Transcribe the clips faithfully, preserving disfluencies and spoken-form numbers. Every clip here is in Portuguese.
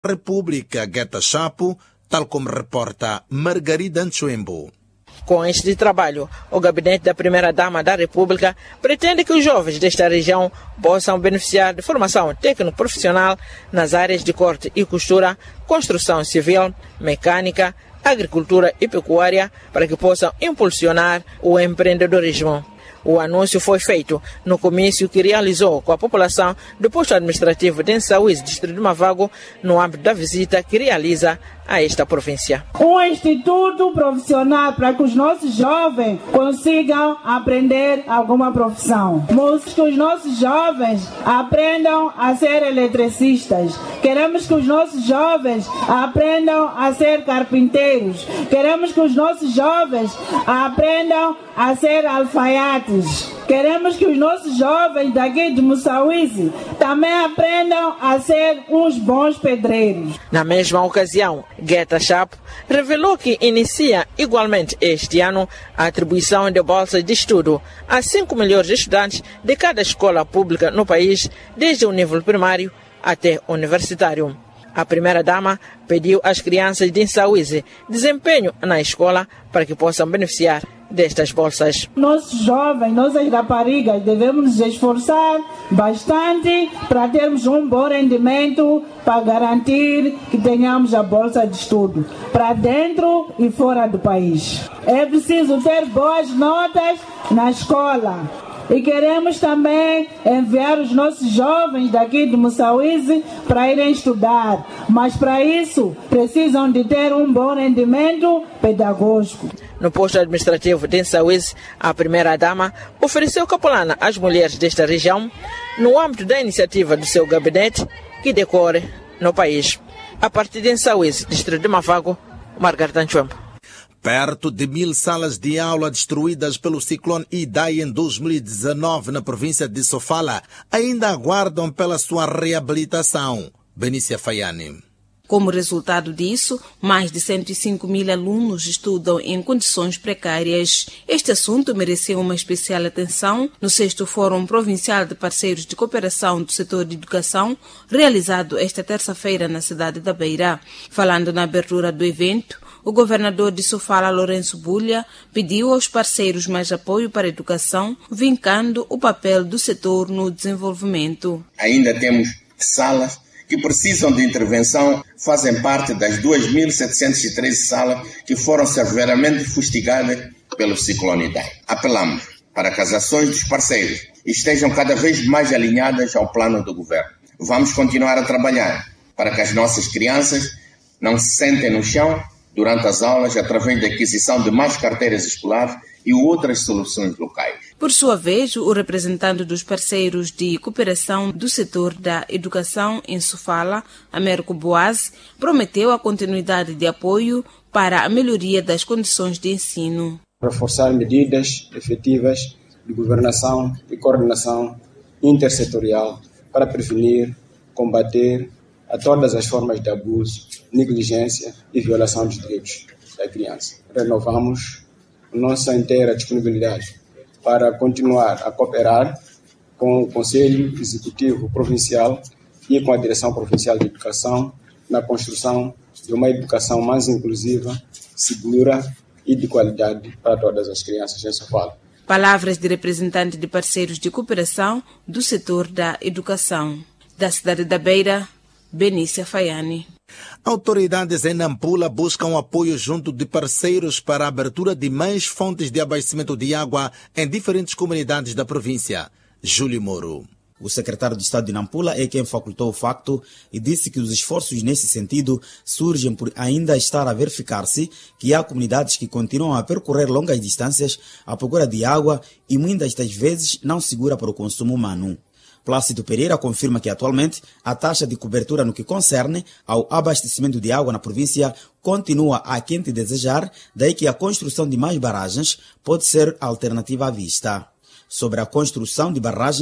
República Guetta Chapo, tal como reporta Margarida Nchuembo. Com este trabalho, o Gabinete da Primeira-Dama da República pretende que os jovens desta região possam beneficiar de formação técnico-profissional nas áreas de corte e costura, construção civil, mecânica, agricultura e pecuária, para que possam impulsionar o empreendedorismo. O anúncio foi feito no comício que realizou com a população do posto administrativo de Ensauís, distrito de Mavago, no âmbito da visita que realiza a esta província. Um instituto profissional para que os nossos jovens consigam aprender alguma profissão. Que os nossos jovens aprendam a ser eletricistas. Queremos que os nossos jovens aprendam a ser carpinteiros. Queremos que os nossos jovens aprendam a ser alfaiates. Queremos que os nossos jovens daqui de Moçambique também aprendam a ser uns bons pedreiros. Na mesma ocasião, Guetta Chapo revelou que inicia igualmente este ano a atribuição de bolsas de estudo a cinco melhores estudantes de cada escola pública no país, desde o nível primário até universitário. A primeira-dama pediu às crianças de Ensauís desempenho na escola para que possam beneficiar destas bolsas. Nossos jovens, nossas raparigas, devemos nos esforçar bastante para termos um bom rendimento, para garantir que tenhamos a bolsa de estudo para dentro e fora do país. É preciso ter boas notas na escola. E queremos também enviar os nossos jovens daqui de Moçambique para irem estudar. Mas para isso precisam de ter um bom rendimento pedagógico. No posto administrativo de Ensauís, a primeira-dama ofereceu capulana às mulheres desta região no âmbito da iniciativa do seu gabinete que decorre no país. A partir de Ensauís, distrito de Mavago, Margarida Nchuembo. Perto de mil salas de aula destruídas pelo ciclone Idai em dois mil e dezenove na província de Sofala ainda aguardam pela sua reabilitação. Benícia Faiani. Como resultado disso, mais de cento e cinco mil alunos estudam em condições precárias. Este assunto mereceu uma especial atenção no sexto Fórum Provincial de Parceiros de Cooperação do Setor de Educação, realizado esta terça-feira na cidade da Beira. Falando na abertura do evento, o governador de Sofala, Lourenço Bulha, pediu aos parceiros mais apoio para a educação, vincando o papel do setor no desenvolvimento. Ainda temos salas que precisam de intervenção, fazem parte das duas mil setecentas e treze salas que foram severamente fustigadas pelo ciclone Idai. Apelamos para que as ações dos parceiros estejam cada vez mais alinhadas ao plano do governo. Vamos continuar a trabalhar para que as nossas crianças não se sentem no chão durante as aulas através da aquisição de mais carteiras escolares e outras soluções locais. Por sua vez, o representante dos parceiros de cooperação do setor da educação em Sofala, Américo Boaz, prometeu a continuidade de apoio para a melhoria das condições de ensino. Reforçar medidas efetivas de governação e coordenação intersetorial para prevenir, combater a todas as formas de abuso, negligência e violação dos direitos da criança. Renovamos nossa inteira disponibilidade para continuar a cooperar com o Conselho Executivo Provincial e com a Direção Provincial de Educação na construção de uma educação mais inclusiva, segura e de qualidade para todas as crianças em Sofala. Palavras de representante de parceiros de cooperação do setor da educação. Da cidade da Beira, Benícia Faiani. Autoridades em Nampula buscam apoio junto de parceiros para a abertura de mais fontes de abastecimento de água em diferentes comunidades da província. Júlio Moro. O secretário de Estado de Nampula é quem facultou o facto e disse que os esforços nesse sentido surgem por ainda estar a verificar-se que há comunidades que continuam a percorrer longas distâncias à procura de água e muitas das vezes não segura para o consumo humano. Plácido Pereira confirma que atualmente a taxa de cobertura no que concerne ao abastecimento de água na província continua aquém de desejar, daí que a construção de mais barragens pode ser alternativa à vista. Sobre a construção de barragens,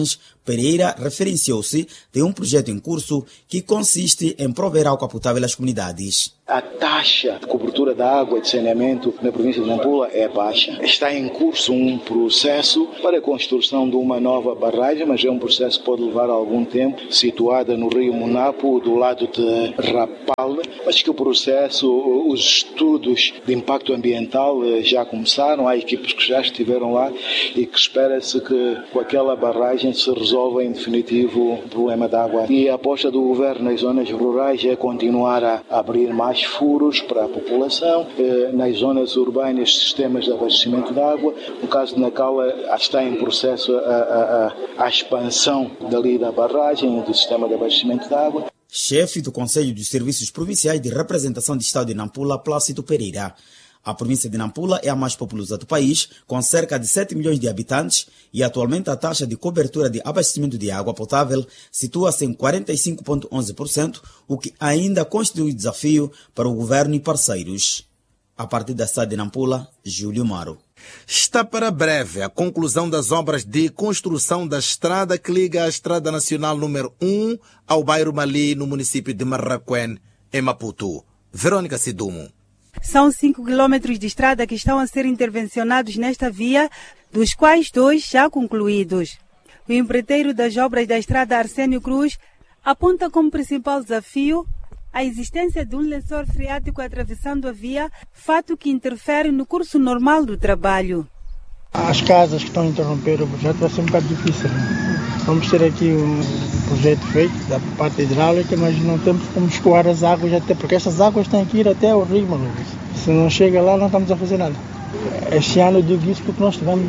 Pereira referenciou-se de um projeto em curso que consiste em prover água potável às comunidades. A taxa de cobertura da água de saneamento na província de Nampula é baixa. Está em curso um processo para a construção de uma nova barragem, mas é um processo que pode levar algum tempo, situada no rio Munapo, do lado de Rapalme, mas que o processo, os estudos de impacto ambiental já começaram, há equipes que já estiveram lá e que espera-se que com aquela barragem se resolva em definitivo o problema da água. E a aposta do governo nas zonas rurais é continuar a abrir mais furos para a população, nas zonas urbanas sistemas de abastecimento de água. No caso de Nacala está em processo a, a, a, a expansão dali da barragem do sistema de abastecimento de água. Chefe do Conselho dos Serviços Provinciais de Representação de Estado de Nampula, Plácido Pereira. A província de Nampula é a mais populosa do país, com cerca de sete milhões de habitantes, e atualmente a taxa de cobertura de abastecimento de água potável situa-se em quarenta e cinco vírgula onze por cento, o que ainda constitui desafio para o governo e parceiros. A partir da cidade de Nampula, Júlio Maro. Está para breve a conclusão das obras de construção da estrada que liga a Estrada Nacional número um ao bairro Mali, no município de Marraquém, em Maputo. Verônica Sidumo. São cinco quilômetros de estrada que estão a ser intervencionados nesta via, dos quais dois já concluídos. O empreiteiro das obras da estrada Arsénio Cruz aponta como principal desafio a existência de um lençol freático atravessando a via, fato que interfere no curso normal do trabalho. As casas que estão a interromper o projeto vai ser um bocado difícil. Vamos ter aqui um projeto feito da parte hidráulica, mas não temos como escoar as águas, até porque estas águas têm que ir até ao rio, mano. Se não chega lá, não estamos a fazer nada. Este ano eu digo isso porque nós tivemos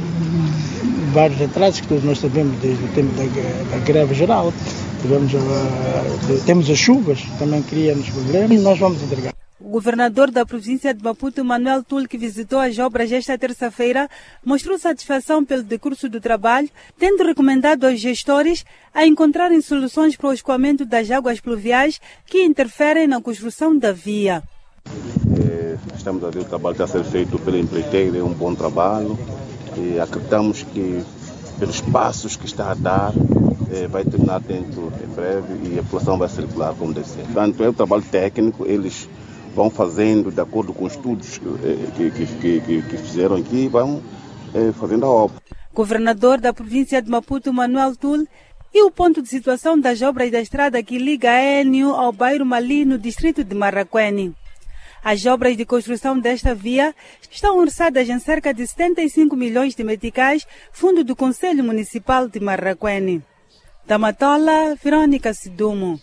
vários atrasos, que todos nós sabemos desde o tempo da, da greve geral. Tivemos, uh, temos as chuvas, também criam-nos problemas, e nós vamos entregar. O governador da província de Maputo, Manuel Tull, que visitou as obras esta terça-feira, mostrou satisfação pelo decurso do trabalho, tendo recomendado aos gestores a encontrarem soluções para o escoamento das águas pluviais que interferem na construção da via. É, estamos a ver o trabalho que está a ser feito pela empreiteira, é um bom trabalho, e acreditamos que pelos passos que está a dar, é, vai terminar dentro em breve e a população vai circular como deve ser. Portanto, é um trabalho técnico, eles vão fazendo de acordo com os estudos que, que, que, que, que fizeram aqui e vão é, fazendo a obra. Governador da província de Maputo, Manuel Tull, e o ponto de situação das obras da estrada que liga a Énio ao bairro Mali, no distrito de Marraquém. As obras de construção desta via estão orçadas em cerca de setenta e cinco milhões de meticais, fundo do Conselho Municipal de Marraquém. Da Matola, Verônica Sidumo.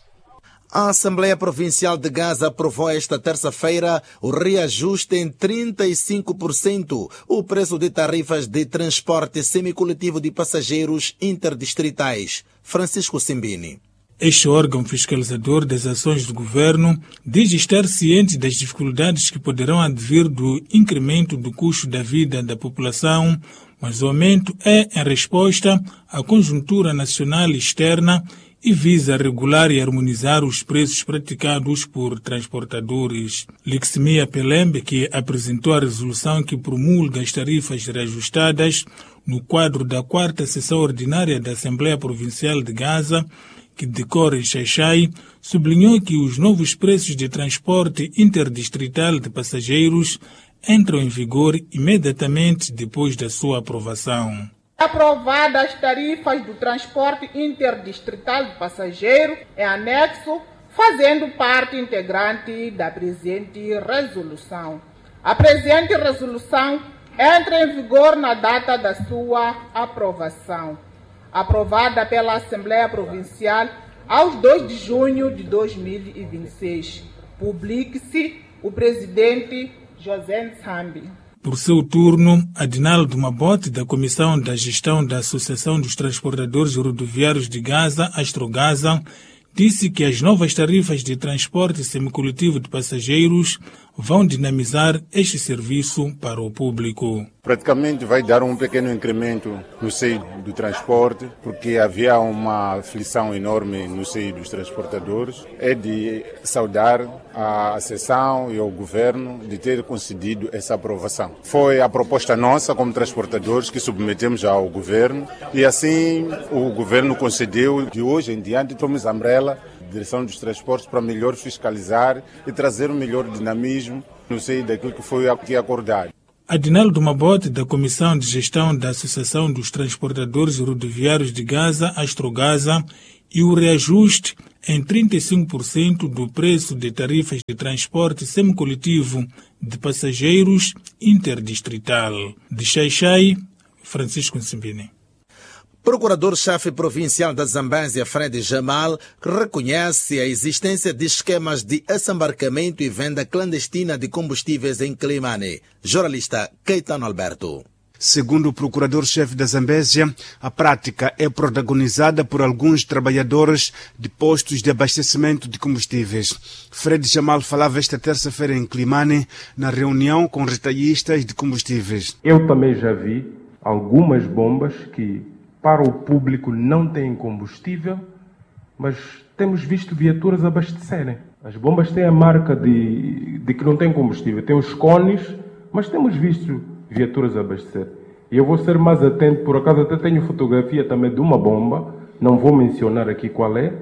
A Assembleia Provincial de Gaza aprovou esta terça-feira o reajuste em trinta e cinco por cento o preço de tarifas de transporte semicoletivo de passageiros interdistritais. Francisco Simbini. Este órgão fiscalizador das ações do governo diz estar ciente das dificuldades que poderão advir do incremento do custo da vida da população, mas o aumento é em resposta à conjuntura nacional e externa e visa regular e harmonizar os preços praticados por transportadores. Liximia Pelembe, que apresentou a resolução que promulga as tarifas reajustadas no quadro da quarta sessão ordinária da Assembleia Provincial de Gaza, que decorre em Xai-Xai, sublinhou que os novos preços de transporte interdistrital de passageiros entram em vigor imediatamente depois da sua aprovação. Aprovadas as tarifas do transporte interdistrital de passageiro em anexo, fazendo parte integrante da presente resolução. A presente resolução entra em vigor na data da sua aprovação, aprovada pela Assembleia Provincial aos dois de junho de dois mil e vinte e seis. Publique-se o presidente José Nsambi. Por seu turno, Adinaldo Mabote, da Comissão da Gestão da Associação dos Transportadores Rodoviários de Gaza, Astrogaza, disse que as novas tarifas de transporte semicoletivo de passageiros vão dinamizar este serviço para o público. Praticamente vai dar um pequeno incremento no seio do transporte, porque havia uma aflição enorme no seio dos transportadores. É de saudar a Seção e o governo de ter concedido essa aprovação. Foi a proposta nossa como transportadores que submetemos ao governo e assim o governo concedeu. De hoje em diante tomamos a Umbrella, direção dos transportes, para melhor fiscalizar e trazer um melhor dinamismo no seio daquilo que foi aqui acordado. Adinaldo Mabote, da Comissão de Gestão da Associação dos Transportadores Rodoviários de Gaza, Astrogaza, e o reajuste em trinta e cinco por cento do preço de tarifas de transporte semicoletivo de passageiros interdistrital. De Xai-Xai, Francisco Nsimbini. Procurador-chefe provincial da Zambésia, Fred Jamal, reconhece a existência de esquemas de assambarcamento e venda clandestina de combustíveis em Climane. Jornalista Caetano Alberto. Segundo o procurador-chefe da Zambésia, a prática é protagonizada por alguns trabalhadores de postos de abastecimento de combustíveis. Fred Jamal falava esta terça-feira em Climane, na reunião com retalhistas de combustíveis. Eu também já vi algumas bombas que para o público não têm combustível, mas temos visto viaturas abastecerem. As bombas têm a marca de, de que não tem combustível, tem os cones, mas temos visto viaturas abastecer. E eu vou ser mais atento, por acaso até tenho fotografia também de uma bomba, não vou mencionar aqui qual é,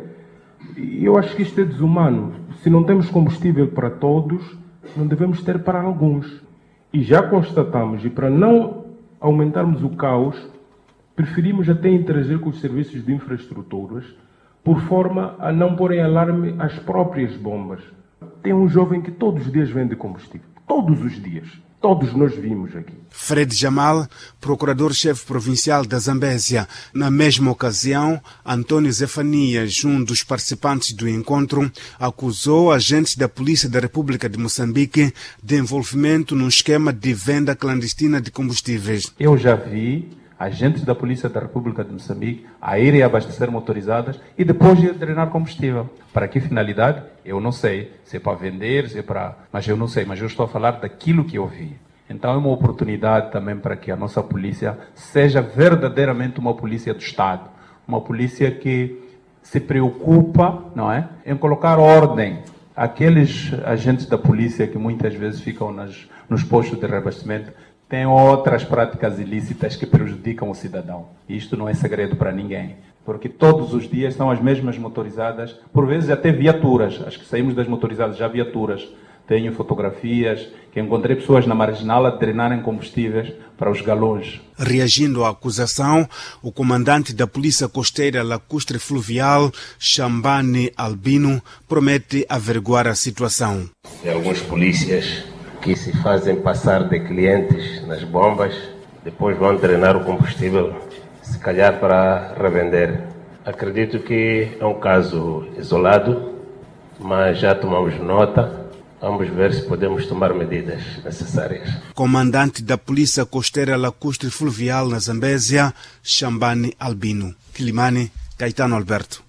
e eu acho que isto é desumano. Se não temos combustível para todos, não devemos ter para alguns. E já constatamos, e para não aumentarmos o caos, preferimos até interagir com os serviços de infraestruturas, por forma a não porem alarme às próprias bombas. Tem um jovem que todos os dias vende combustível. Todos os dias. Todos nós vimos aqui. Fred Jamal, procurador-chefe provincial da Zambésia. Na mesma ocasião, Antônio Zefanias, um dos participantes do encontro, acusou agentes da Polícia da República de Moçambique de envolvimento num esquema de venda clandestina de combustíveis. Eu já vi agentes da Polícia da República de Moçambique a irem abastecer motorizadas e depois ir drenar combustível. Para que finalidade? Eu não sei. Se é para vender, se é para... Mas eu não sei, mas eu estou a falar daquilo que eu vi. Então é uma oportunidade também para que a nossa polícia seja verdadeiramente uma polícia do Estado. Uma polícia que se preocupa, não é, em colocar ordem. Aqueles agentes da polícia que muitas vezes ficam nas, nos postos de reabastecimento têm outras práticas ilícitas que prejudicam o cidadão. E isto não é segredo para ninguém. Porque todos os dias são as mesmas motorizadas, por vezes até viaturas. As que saímos das motorizadas já viaturas. Tenho fotografias que encontrei pessoas na marginal a drenarem combustíveis para os galões. Reagindo à acusação, o comandante da Polícia Costeira Lacustre Fluvial, Xambane Albino, promete averiguar a situação. Tem alguns polícias que se fazem passar de clientes nas bombas, depois vão drenar o combustível, se calhar para revender. Acredito que é um caso isolado, mas já tomamos nota. Vamos ver se podemos tomar medidas necessárias. Comandante da Polícia Costeira Lacustre Fluvial na Zambésia, Xambane Albino. Climane, Caetano Alberto.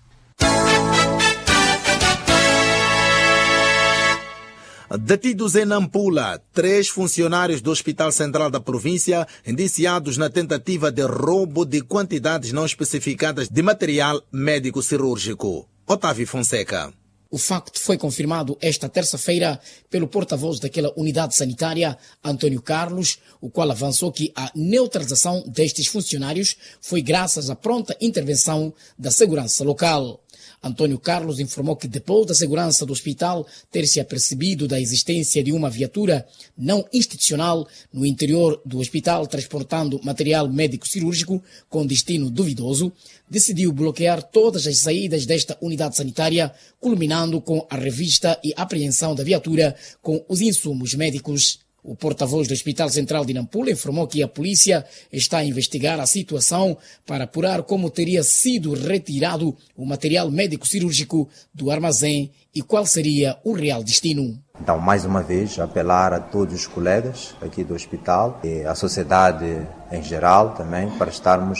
Detidos em Nampula, três funcionários do Hospital Central da província indiciados na tentativa de roubo de quantidades não especificadas de material médico-cirúrgico. Otávio Fonseca. O facto foi confirmado esta terça-feira pelo porta-voz daquela unidade sanitária, Antônio Carlos, o qual avançou que a neutralização destes funcionários foi graças à pronta intervenção da segurança local. Antônio Carlos informou que depois da segurança do hospital ter se apercebido da existência de uma viatura não institucional no interior do hospital transportando material médico-cirúrgico com destino duvidoso, decidiu bloquear todas as saídas desta unidade sanitária, culminando com a revista e apreensão da viatura com os insumos médicos. O porta-voz do Hospital Central de Nampula informou que a polícia está a investigar a situação para apurar como teria sido retirado o material médico-cirúrgico do armazém e qual seria o real destino. Então, mais uma vez, apelar a todos os colegas aqui do hospital e a sociedade em geral também para estarmos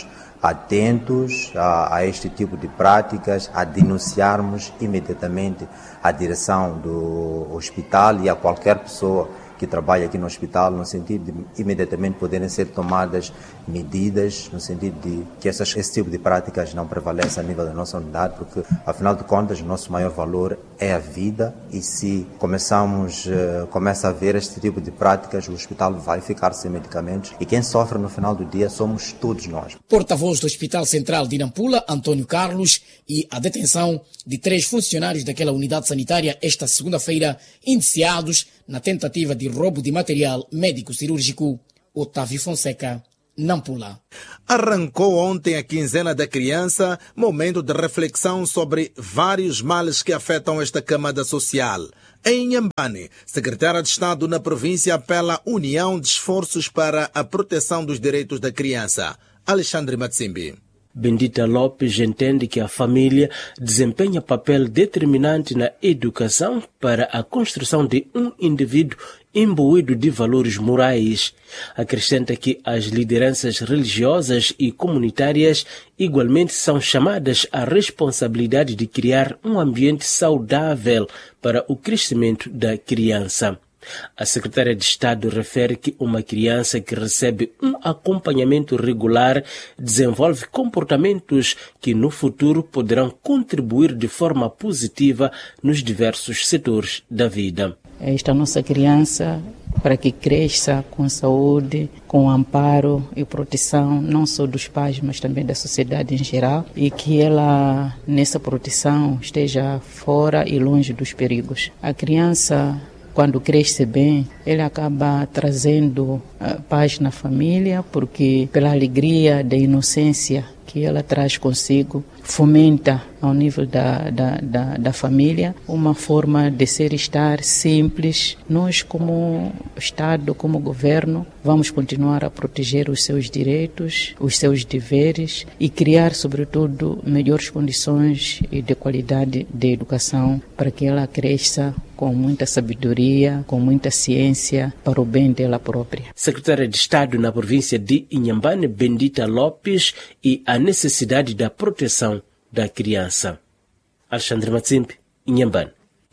atentos a, a este tipo de práticas, a denunciarmos imediatamente à direção do hospital e a qualquer pessoa que trabalha aqui no hospital, no sentido de imediatamente poderem ser tomadas medidas, no sentido de que essas, esse tipo de práticas não prevaleça a nível da nossa unidade, porque, afinal de contas, o nosso maior valor é a vida, e se começamos, uh, começa a haver este tipo de práticas, o hospital vai ficar sem medicamentos, e quem sofre no final do dia somos todos nós. Porta-voz do Hospital Central de Nampula, Antônio Carlos, e a detenção de três funcionários daquela unidade sanitária esta segunda-feira, indiciados na tentativa de roubo de material médico-cirúrgico. Otávio Fonseca, Nampula. Arrancou ontem a quinzena da criança, momento de reflexão sobre vários males que afetam esta camada social. Em Inhambane, secretária de Estado na província apela à união de esforços para a proteção dos direitos da criança. Alexandre Matsimbi. Bendita Lopes entende que a família desempenha papel determinante na educação para a construção de um indivíduo imbuído de valores morais. Acrescenta que as lideranças religiosas e comunitárias igualmente são chamadas à responsabilidade de criar um ambiente saudável para o crescimento da criança. A secretária de Estado refere que uma criança que recebe um acompanhamento regular desenvolve comportamentos que no futuro poderão contribuir de forma positiva nos diversos setores da vida. Esta nossa criança, para que cresça com saúde, com amparo e proteção, não só dos pais, mas também da sociedade em geral, e que ela, nessa proteção, esteja fora e longe dos perigos. A criança, quando cresce bem, ele acaba trazendo uh, paz na família, porque pela alegria da inocência que ela traz consigo, fomenta ao nível da, da, da, da família uma forma de ser e estar simples. Nós, como Estado, como governo, vamos continuar a proteger os seus direitos, os seus deveres e criar, sobretudo, melhores condições e de qualidade de educação para que ela cresça com muita sabedoria, com muita ciência, para o bem dela própria. Secretária de Estado na província de Inhambane, Bendita Lopes, e a necessidade da proteção da criança. Alexandre Matsimbi, Inhambane.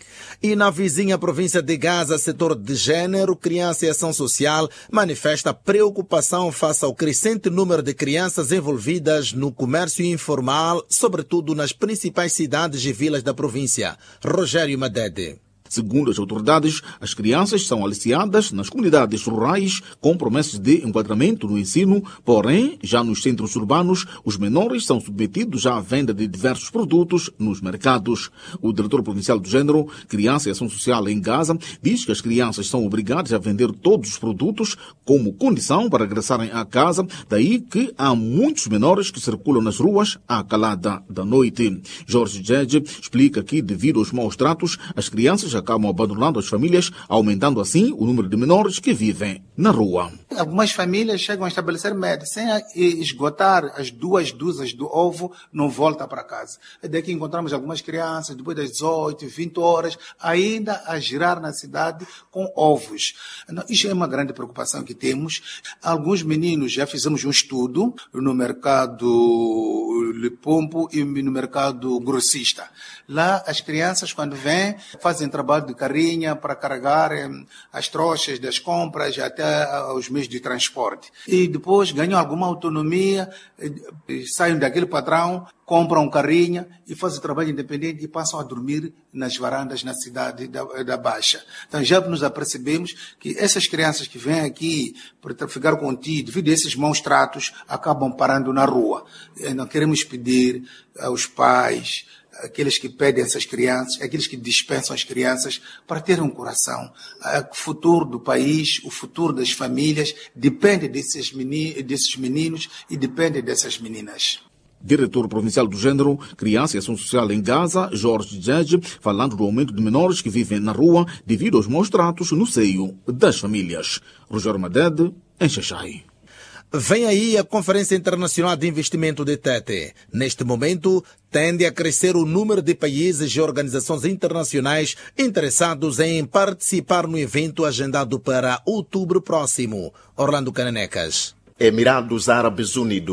E na vizinha província de Gaza, setor de gênero, criança e ação social manifesta preocupação face ao crescente número de crianças envolvidas no comércio informal, sobretudo nas principais cidades e vilas da província. Rogério Madede. Segundo as autoridades, as crianças são aliciadas nas comunidades rurais com promessas de enquadramento no ensino, porém, já nos centros urbanos, os menores são submetidos à venda de diversos produtos nos mercados. O diretor provincial do Gênero, Criança e Ação Social em Gaza, diz que as crianças são obrigadas a vender todos os produtos como condição para regressarem à casa, daí que há muitos menores que circulam nas ruas à calada da noite. Jorge Djedje explica que, devido aos maus tratos, as crianças acabam abandonando as famílias, aumentando assim o número de menores que vivem na rua. Algumas famílias chegam a estabelecer média, sem esgotar as duas dúzias do ovo, não volta para casa. É daqui encontramos algumas crianças, depois das dezoito, vinte horas, ainda a girar na cidade com ovos. Isso é uma grande preocupação que temos. Alguns meninos, já fizemos um estudo no mercado Lipompo e no mercado grossista. Lá as crianças, quando vêm, fazem trabalho de carrinha para carregar as trouxas das compras até os meios de transporte. E depois ganham alguma autonomia, saem daquele padrão, compram um carrinha e fazem trabalho independente e passam a dormir nas varandas na cidade da, da Baixa. Então já nos apercebemos que essas crianças que vêm aqui para traficar contigo, devido a esses maus tratos, acabam parando na rua. Não queremos pedir aos pais, aqueles que pedem essas crianças, aqueles que dispensam as crianças, para ter um coração. O futuro do país, o futuro das famílias, depende desses meninos, desses meninos e depende dessas meninas. Diretor Provincial do Gênero, Criança e Ação Social em Gaza, Jorge Djedje, falando do aumento de menores que vivem na rua devido aos maus tratos no seio das famílias. Rogério Madede, em Xaxai. Vem aí a Conferência Internacional de Investimento de Tete. Neste momento, tende a crescer o número de países e organizações internacionais interessados em participar no evento agendado para outubro próximo. Orlando Cananecas. Emirados Árabes Unidos,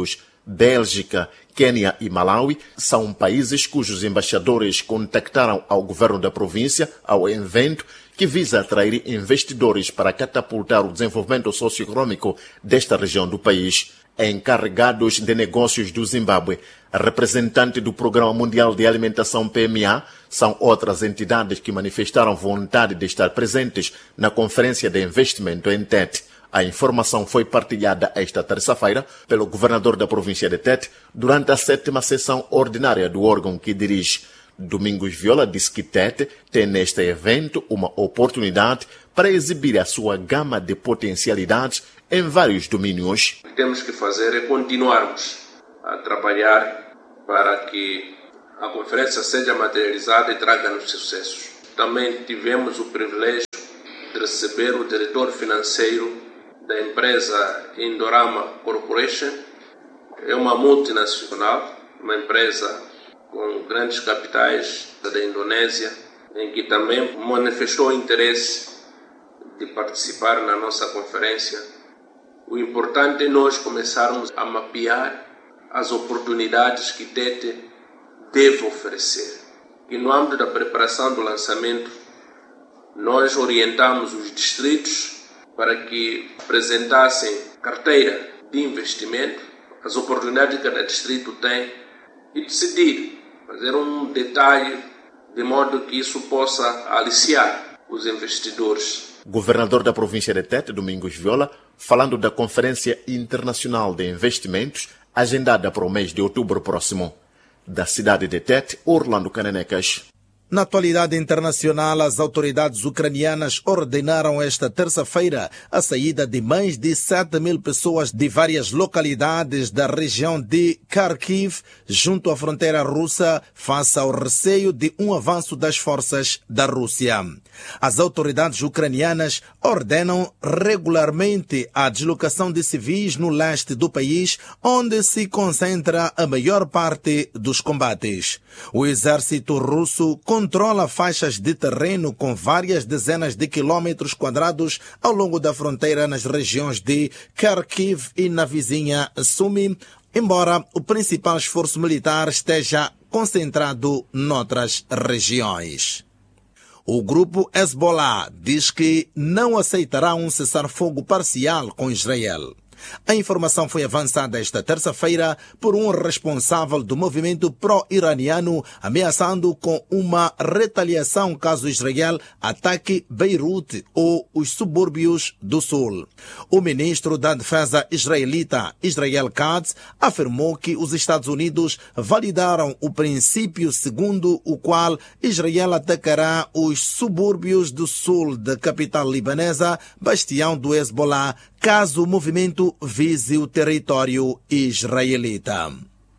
Bélgica, Quênia e Malawi são países cujos embaixadores contactaram ao governo da província ao evento que visa atrair investidores para catapultar o desenvolvimento socioeconômico desta região do país. Encarregados de negócios do Zimbábue, a representante do Programa Mundial de Alimentação P M A, são outras entidades que manifestaram vontade de estar presentes na Conferência de Investimento em Tete. A informação foi partilhada esta terça-feira pelo governador da província de Tete durante a sétima sessão ordinária do órgão que dirige. Domingos Viola disse que Tete tem neste evento uma oportunidade para exibir a sua gama de potencialidades em vários domínios. O que temos que fazer é continuarmos a trabalhar para que a conferência seja materializada e traga-nos sucessos. Também tivemos o privilégio de receber o diretor financeiro da empresa Indorama Corporation. É uma multinacional, uma empresa com grandes capitais da Indonésia, em que também manifestou interesse de participar na nossa conferência. O importante é nós começarmos a mapear as oportunidades que Tete deve oferecer. E no âmbito da preparação do lançamento, nós orientamos os distritos para que apresentassem carteira de investimento, as oportunidades que cada distrito tem, e decidir, fazer um detalhe de modo que isso possa aliciar os investidores. Governador da província de Tete, Domingos Viola, falando da Conferência Internacional de Investimentos, agendada para o mês de outubro próximo. Da cidade de Tete, Orlando Cananecas. Na atualidade internacional, as autoridades ucranianas ordenaram esta terça-feira a saída de mais de sete mil pessoas de várias localidades da região de Kharkiv, junto à fronteira russa, face ao receio de um avanço das forças da Rússia. As autoridades ucranianas ordenam regularmente a deslocação de civis no leste do país, onde se concentra a maior parte dos combates. O exército russo controla faixas de terreno com várias dezenas de quilômetros quadrados ao longo da fronteira nas regiões de Kharkiv e na vizinha Sumy, embora o principal esforço militar esteja concentrado noutras regiões. O grupo Hezbollah diz que não aceitará um cessar-fogo parcial com Israel. A informação foi avançada esta terça-feira por um responsável do movimento pró-iraniano, ameaçando com uma retaliação caso Israel ataque Beirute ou os subúrbios do sul. O ministro da Defesa israelita, Israel Katz, afirmou que os Estados Unidos validaram o princípio segundo o qual Israel atacará os subúrbios do sul da capital libanesa, bastião do Hezbollah, caso o movimento vise o território israelita.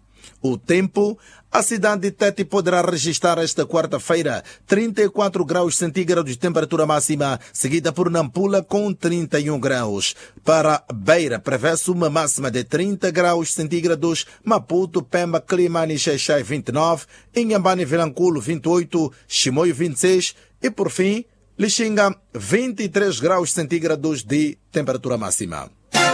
O tempo, a cidade de Tete poderá registrar esta quarta-feira trinta e quatro graus centígrados de temperatura máxima, seguida por Nampula com trinta e um graus. Para Beira, prevê-se uma máxima de trinta graus centígrados, Maputo, Pemba, Climane e Xaixai vinte e nove, Inhambane e Vilanculo vinte e oito, Chimoio vinte e seis e, por fim, Lixinga, vinte e três graus centígrados de temperatura máxima.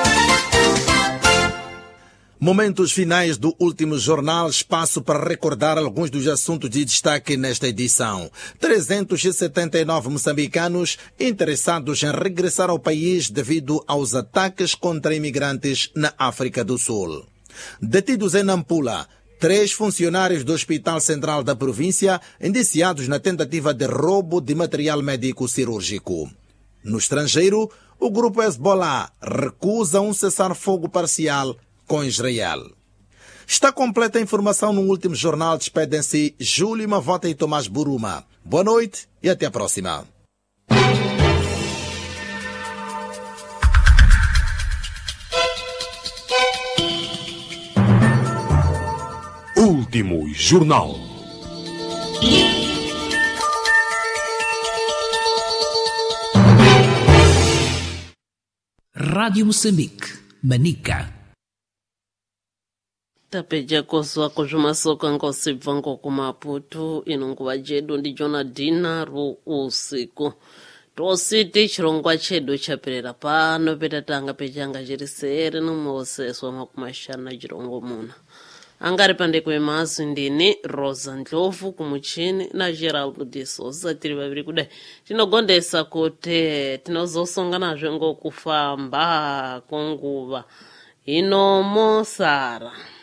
Momentos finais do último jornal, espaço para recordar alguns dos assuntos de destaque nesta edição. trezentos e setenta e nove moçambicanos interessados em regressar ao país devido aos ataques contra imigrantes na África do Sul. Detidos em Nampula, três funcionários do Hospital Central da província indiciados na tentativa de roubo de material médico cirúrgico. No estrangeiro, o grupo Hezbollah recusa um cessar-fogo parcial com Israel. Está completa a informação no último jornal. Despedem-se Júlio Mavota e Tomás Buruma. Boa noite e até a próxima. Último jornal. Rádio Moçambique, Manica. Tapeja koso akojuma soka ngosi vango kumaputu inunguwa jedu ndi Jonadina ru usiku. tositi chirongwa chedu chaperera pano petatanga pechanga chirisere nomoseswa makumashana chirongo muna angari pandekwe masu ndini Rosa Ndlovu kumuchini na Geraldo de Souza tiri vaviri kudai tinogondesa kuti tinozosonganazve ngokufamba kwenguva ino mosara